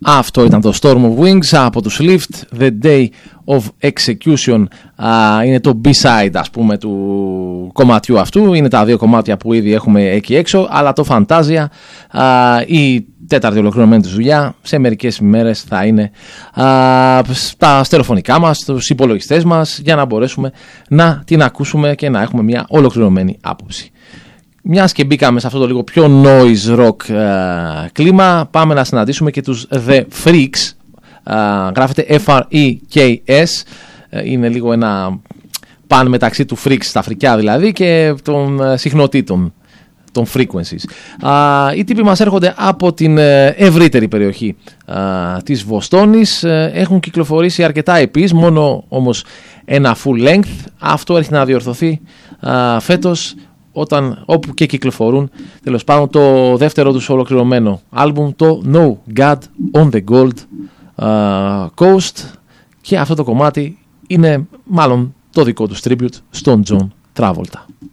Αυτό ήταν το Storm of Wings από τους Lift. The Day of Execution είναι το B-side, ας πούμε, του κομματιού αυτού. Είναι τα δύο κομμάτια που ήδη έχουμε εκεί έξω, αλλά το Fantasia, η τέταρτη ολοκληρωμένη της δουλειά, σε μερικές ημέρες θα είναι στα στερεοφωνικά μας, στους υπολογιστές μας, για να μπορέσουμε να την ακούσουμε και να έχουμε μια ολοκληρωμένη άποψη. Mιας και μπήκαμε σε αυτό το λίγο πιο noise rock κλίμα, πάμε να συναντήσουμε και τους The Freaks. Γράφεται F-R-E-K-S. Είναι λίγο ένα παν μεταξύ του Freaks, τα φρικιά δηλαδή, και των συχνοτήτων, των frequencies. Οι τύποι μας έρχονται από την ευρύτερη περιοχή της Βοστόνης. Έχουν κυκλοφορήσει αρκετά EPs, μόνο όμως ένα full length. Αυτό έρχεται να διορθωθεί φέτος, όπου και κυκλοφορούν τέλος πάντων το δεύτερο τους ολοκληρωμένο άλμπουμ, το No God on the Gold Coast, και αυτό το κομμάτι είναι μάλλον το δικό τους tribute στον John Travolta.